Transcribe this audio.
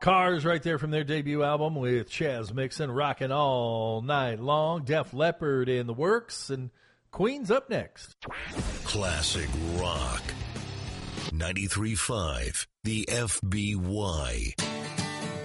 Cars right there from their debut album with Chaz Mixon, rocking all night long. Def Leppard in the works, and Queen's up next. Classic rock. 93.5, the FBY.